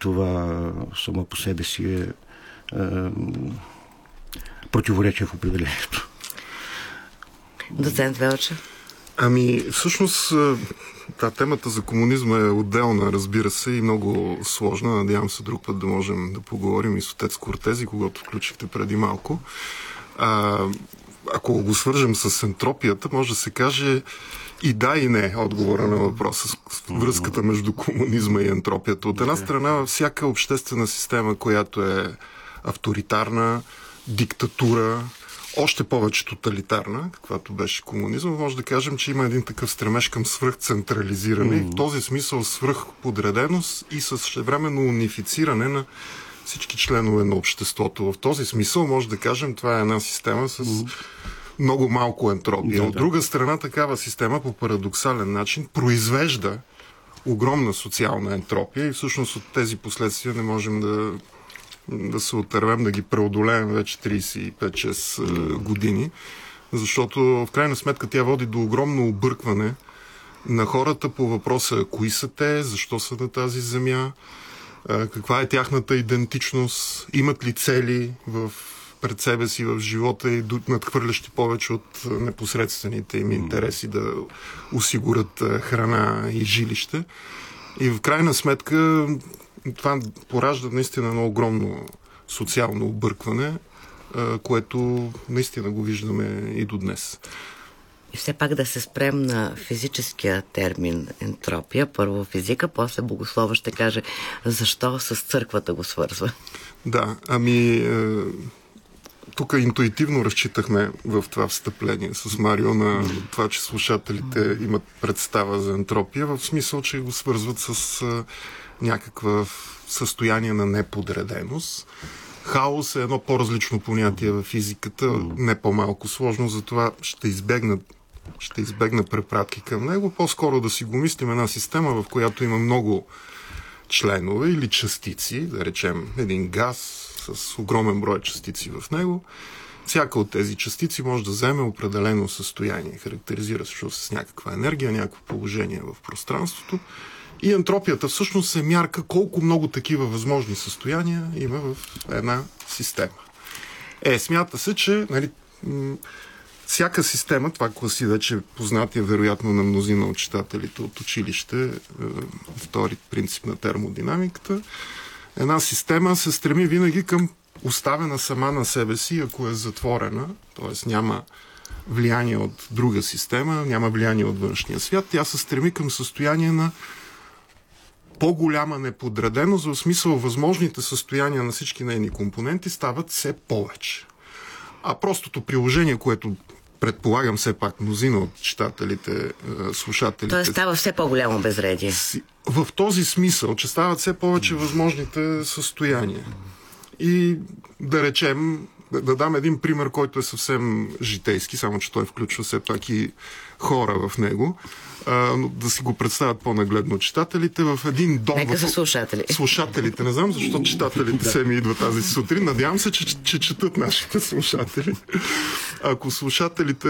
това само по себе си е противоречие в определението. Доцент Велчев. Всъщност, темата за комунизма е отделна, разбира се, и много сложна. Надявам се друг път да можем да поговорим и с отец Кортези, когато включихте преди малко. Ако го свържем с ентропията, може да се каже и да, и не отговора на въпроса с връзката между комунизма и ентропията. От една страна, всяка обществена система, която е авторитарна, диктатура, още повече тоталитарна, каквато беше комунизъм, може да кажем, че има един такъв стремеж към свръхцентрализиране и в този смисъл свръхподреденост и същевременно унифициране на всички членове на обществото. В този смисъл може да кажем, това е една система с много малко ентропия. От друга страна, такава система по парадоксален начин произвежда огромна социална ентропия и всъщност от тези последствия не можем да се отървем, да ги преодолеем вече 35-6 години, защото в крайна сметка тя води до огромно объркване на хората по въпроса кои са те, защо са на тази земя, каква е тяхната идентичност, имат ли цели пред себе си в живота и надхвърлящи повече от непосредствените им интереси да осигурят храна и жилище. И в крайна сметка това поражда наистина едно огромно социално объркване, което наистина го виждаме и до днес. И все пак да се спрем на физическия термин ентропия. Първо физика, после богослова ще каже защо с църквата го свързва. Да, тук интуитивно разчитахме в това встъпление с Марио на това, че слушателите имат представа за ентропия, в смисъл, че го свързват с някаква състояние на неподреденост. Хаос е едно по-различно понятие в физиката, не по-малко сложно, затова ще избегна препратки към него. По-скоро да си го мислим една система, в която има много членове или частици, да речем един газ с огромен брой частици в него. Всяка от тези частици може да вземе определено състояние, характеризира се с някаква енергия, някакво положение в пространството. И ентропията всъщност е мярка колко много такива възможни състояния има в една система. Смята се, че всяка система, това класи вече познатия вероятно на мнозина от читателите от училище, втори принцип на термодинамиката, една система се стреми винаги към оставена сама на себе си, ако е затворена, т.е. няма влияние от друга система, няма влияние от външния свят, тя се стреми към състояние на по-голяма неподреденост, в смисъл възможните състояния на всички нейни компоненти стават все повече. А простото приложение, което предполагам все пак мнозина от читателите, слушателите... Тоест става все по-голямо безредие. В този смисъл, че стават все повече възможните състояния. И да речем, да дам един пример, който е съвсем житейски, само че той включва все пак и хора в него. Но да си го представят по-нагледно читателите в един дом... Нека са слушатели. Слушателите, не знам защо читателите се ми идват тази сутрин. Надявам се, че четат нашите слушатели. Ако слушателите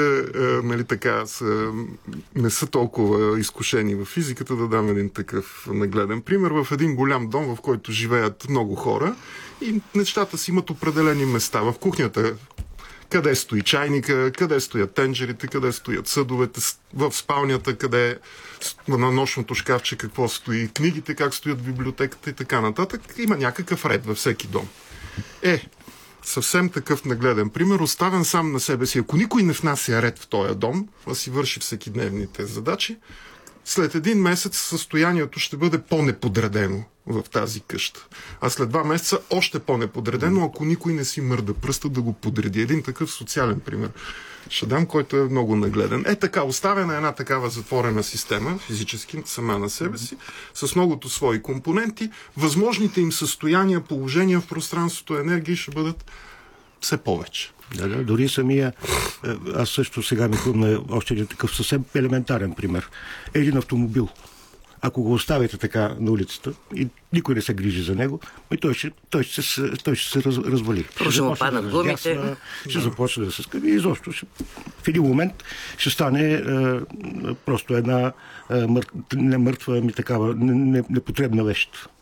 не са толкова изкушени в физиката, да дам един такъв нагледен пример. В един голям дом, в който живеят много хора и нещата си имат определени места. В кухнята къде стои чайника, къде стоят тенджерите, къде стоят съдовете, в спалнята, къде на нощното шкафче какво стои, книгите, как стоят в библиотеката и така нататък. Има някакъв ред във всеки дом. Съвсем такъв нагледен пример, оставен сам на себе си. Ако никой не внася ред в този дом, а си върши всекидневните задачи, след един месец състоянието ще бъде по-неподредено в тази къща. А след 2 месеца още по-неподредено, ако никой не си мърда пръста да го подреди. Един такъв социален пример ще дам, който е много нагледен. Така, оставена една такава затворена система, физически сама на себе си, с многото свои компоненти, възможните им състояния, положения в пространството, енергии ще бъдат все повече. Да, дори самия... Аз също сега ми хрумна още един такъв съвсем елементарен пример. Един автомобил. Ако го оставите така на улицата и никой не се грижи за него, той ще се развали. Ще му паднат гумите. Ще започне да се скъби и изобщо в един момент ще стане просто една не мъртва, ами такава непотребна вещ.